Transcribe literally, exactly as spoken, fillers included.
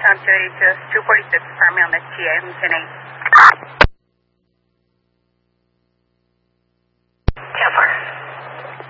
Tom two eighty-two, two forty-six, primary on the T A, ten eight.